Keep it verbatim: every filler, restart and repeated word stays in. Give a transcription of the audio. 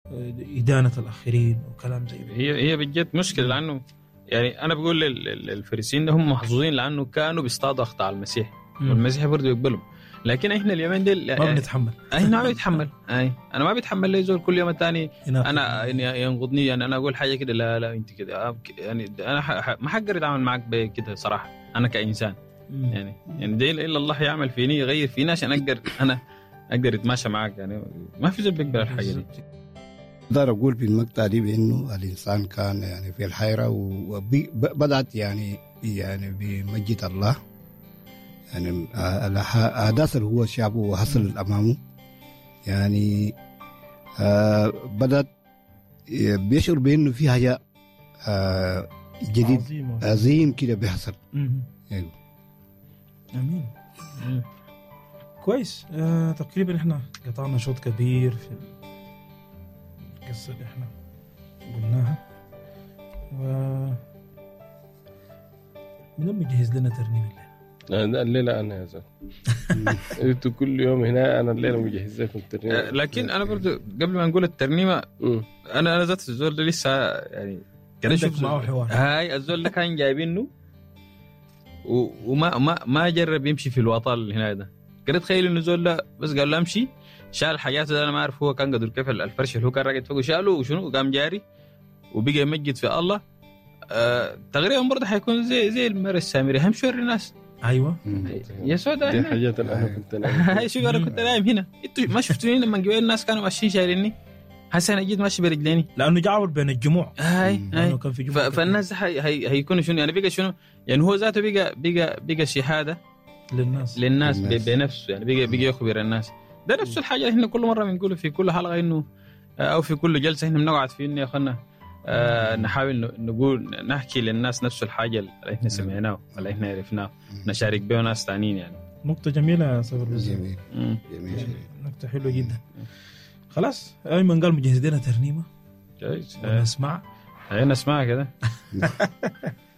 إدانة الآخرين وكلام زي ده. هي هي بجد مشكلة، لأنه يعني أنا بقول للفريسيين هم محظوظين لأنه كانوا بيصطادوا أخطاء المسيح، والمسيح برضه يقبلهم. لكن إحنا اليومين دي ما بنتحمل. إحنا ما بنتحمل. أي أنا ما بتحمل لي زول كل يوم الثاني أنا ينقضني، يعني أنا أقول حاجة كده لا لا أنت كده، يعني أنا ما حقدر أتعامل معك بكده صراحة أنا كإنسان. يعني يعني ده إلا الله يعمل فيني يغير فيني عشان أقدر أنا أقدر أتماشى معك. يعني ما في زول بيقبل الحاجة دي. أقدر أقول في المقطع دي بأنه الإنسان كان يعني في الحيرة، وبدأت يعني يعني بمجد الله، يعني الأحداث اللي هو شعبه وحصل أمامه، يعني آه بدأت بيشعر بأنه في حاجة آه جديد عظيم, عظيم كده بيحصل. أيوه أمين. كويس. آه تقريبا إحنا قطعنا شوط كبير في القصة اللي إحنا قلناها، و من مجهز لنا ترنيم الليلة؟ الليلة أنا يا زلمة أنتوا كل يوم هنا، أنا الليلة مجهز لكم الترنيمة. لكن أنا برضو قبل ما نقول الترنيمة م. أنا أنا ذات الزول ده لسه يعني كان أشوف معه حوار. هاي الزول ده كان جايبينه وما ما ما جرب يمشي في الوطن اللي هنا ده. كده تخيل إنه الزول ده بس قال له أمشي، شال حاجات أنا ما أعرف هو كان قدر كيف الفرش اللي هو كان راقد فوقه شاله وشنو وقام جاري وبقى يمجد في الله. آه تقريبا برضه حيكون زي زي المرة السامري هم شور الناس. ايوه يا سودا دي حاجات انا كنت نايم. هاي شوف انا كنت نايم هنا، انتوا ما شفتوني لما جوا الناس كانوا ماشيين شايليني، هسه انا جيت ماشي برجليني لانه جعبر بين الجموع. هاي هاي كان في جموع. فالناس هي هي هيكونوا شنو يعني بقى شنو يعني هو ذاته بقى بقى بقى شهاده للناس للناس, للناس. بنفسه يعني بقى بقى يخبر الناس. ده نفس الحاجه اللي احنا كل مره بنقوله في كل حلقه انه او في كل جلسه احنا بنقعد فيه انه يا اخوانا آه نحاول نقول نحكي للناس نفس الحاجة اللي احنا سمعناه ولا احنا عرفناه، نشارك بها ناس تانيين. يعني نقطة جميلة يا صبر. جميل جميل نقطة حلوة جدا. خلاص أيمن قال مجهز لنا ترنيمة جايز نسمع هي نسمع كده